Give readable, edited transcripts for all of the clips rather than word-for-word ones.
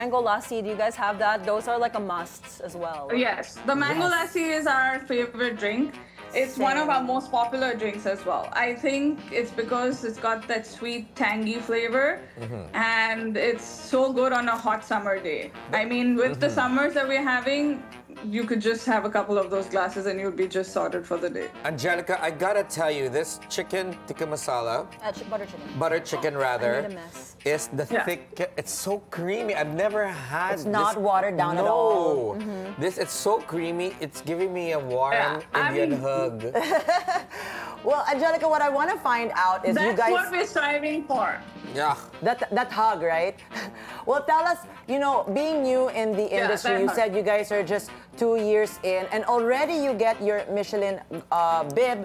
mango lassi, do you guys have that? Those are like a must as well. Yes, the mango lassi is our favorite drink. It's one of our most popular drinks as well. I think it's because it's got that sweet, tangy flavor, and it's so good on a hot summer day. I mean, with the summers that we're having, you could just have a couple of those glasses and you'll be just sorted for the day. Angelica, I gotta tell you, this chicken tikka masala, Butter chicken. butter chicken I rather, made a mess. is the thick. It's so creamy. I've never had. It's not this. watered down at all. No, this it's so creamy. It's giving me a warm I Indian mean- hug. Well, Angelica, what I want to find out is That's you guys... what we're striving for. Yeah. That hug, right? Well, tell us, being new in the industry, that you hug. said you guys are just 2 years in, and already you get your Michelin bib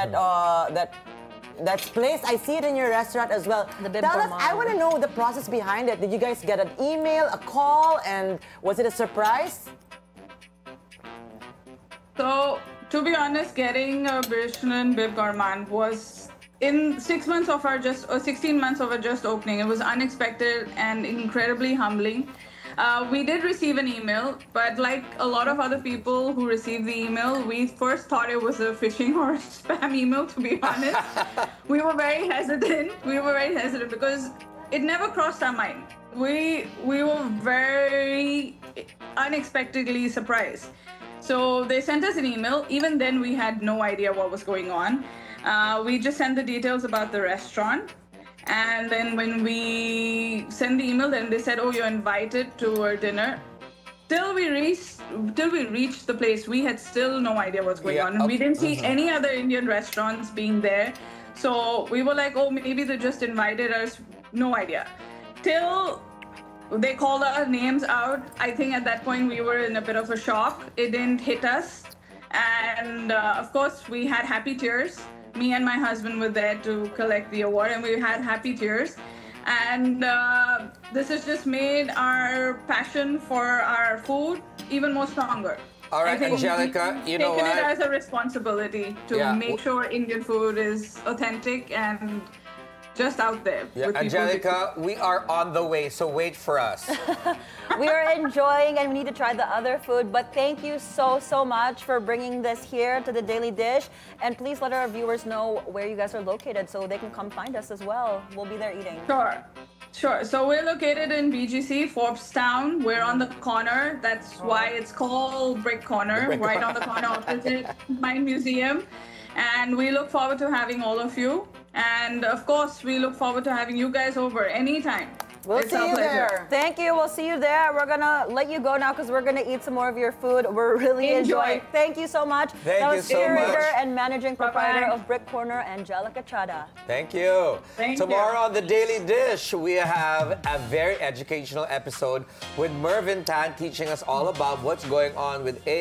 that's placed. I see it in your restaurant as well. The Bib Tell us, Gourmand. I want to know the process behind it. Did you guys get an email, a call, and was it a surprise? So, to be honest, getting a Michelin Bib Gourmand was in 6 months of our 16 months of our just opening. It was unexpected and incredibly humbling. We did receive an email, but like a lot of other people who received the email, we first thought it was a phishing or spam email, to be honest. We were very hesitant. Because it never crossed our mind. We were very unexpectedly surprised. So they sent us an email. Even then, we had no idea what was going on. We just sent the details about the restaurant. And then when we sent the email, then they said, "Oh, you're invited to our dinner." Till we reached the place, we had still no idea what's going on. And we didn't see any other Indian restaurants being there. So we were like, "Oh, maybe they just invited us." No idea. Till they called our names out. I think at that point we were in a bit of a shock. It didn't hit us. And of course, we had happy tears. Me and my husband were there to collect the award, and we had happy tears. And this has just made our passion for our food even more stronger. All right, I think Angelica, we've you know taken it what? as a responsibility to make sure Indian food is authentic and just out there. Yeah, with people. Angelica, we are on the way, so wait for us. We are enjoying and we need to try the other food, but thank you so much for bringing this here to the Daily Dish. And please let our viewers know where you guys are located so they can come find us as well. We'll be there eating. Sure. So we're located in BGC, Forbes Town. We're on the corner. That's why it's called Brick Corner, right on the corner opposite Mind Museum. And we look forward to having all of you. And of course, we look forward to having you guys over anytime. We'll It's see our you pleasure. there. Thank you. We'll see you there. We're gonna let you go now because we're gonna eat some more of your food. We're really Enjoy. enjoying. Thank you so much. Thank that you was so curator much. and managing proprietor Bye-bye. of Brick Corner, Angelica Chada. Thank you. Thank Tomorrow you. on the Daily Dish, we have a very educational episode with Mervin Tan teaching us all about what's going on with